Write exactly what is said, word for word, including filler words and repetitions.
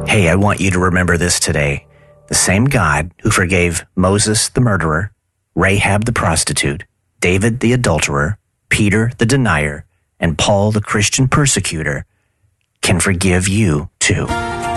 Hey, I want you to remember this today. The same God who forgave Moses the murderer, Rahab the prostitute, David the adulterer, Peter the denier, and Paul the Christian persecutor can forgive you too.